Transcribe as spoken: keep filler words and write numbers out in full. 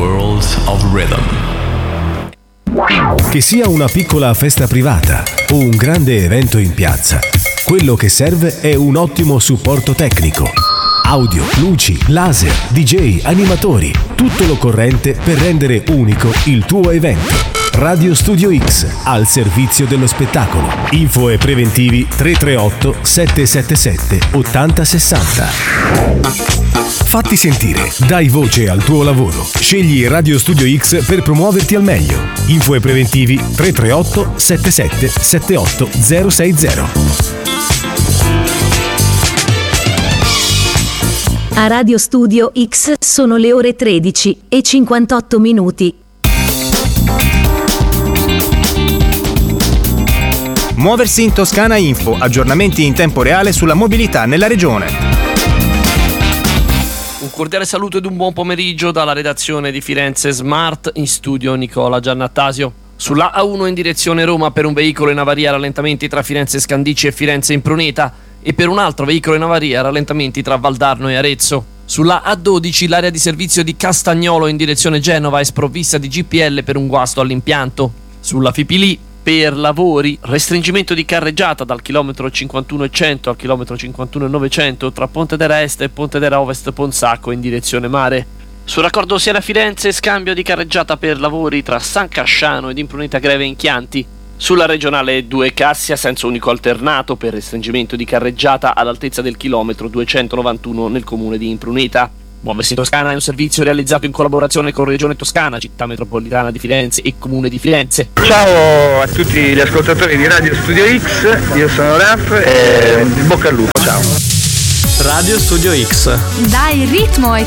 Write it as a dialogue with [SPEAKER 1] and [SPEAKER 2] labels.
[SPEAKER 1] world of rhythm.
[SPEAKER 2] Che sia una piccola festa privata o un grande evento in piazza, quello che serve è un ottimo supporto tecnico. Audio, luci, laser, D J, animatori, tutto l'occorrente per rendere unico il tuo evento. Radio Studio X, al servizio dello spettacolo. Info e preventivi tre tre otto sette sette sette otto zero sei zero. Fatti sentire, dai voce al tuo lavoro. Scegli Radio Studio X per promuoverti al meglio. Info e preventivi tre tre otto sette sette sette otto zero sei zero.
[SPEAKER 3] A Radio Studio X sono le ore tredici e cinquantotto minuti.
[SPEAKER 4] Muoversi in Toscana Info, aggiornamenti in tempo reale sulla mobilità nella regione.
[SPEAKER 5] Un cordiale saluto ed un buon pomeriggio dalla redazione di Firenze Smart, in studio Nicola Giannattasio. Sulla A uno in direzione Roma per un veicolo in avaria, rallentamenti tra Firenze Scandicci e Firenze Impruneta, e per un altro veicolo in avaria, rallentamenti tra Valdarno e Arezzo. Sulla A dodici l'area di servizio di Castagnolo in direzione Genova è sprovvista di G P L per un guasto all'impianto. Sulla Fipili, per lavori, restringimento di carreggiata dal chilometro cinquantuno e cento al chilometro cinquantuno e novecento tra Pontedera Est e Pontedera Ovest Ponsacco in direzione mare. Sul raccordo Siena-Firenze, scambio di carreggiata per lavori tra San Casciano ed Impruneta Greve in Chianti. Sulla regionale due Cassia, senso unico alternato per restringimento di carreggiata all'altezza del chilometro duecentonovantuno nel comune di Impruneta. Muoversi in Toscana è un servizio realizzato in collaborazione con Regione Toscana, Città Metropolitana di Firenze e Comune di Firenze.
[SPEAKER 6] Ciao a tutti gli ascoltatori di Radio Studio X, io sono Raf e in bocca al lupo, ciao.
[SPEAKER 7] Radio Studio X.
[SPEAKER 8] Dai ritmo e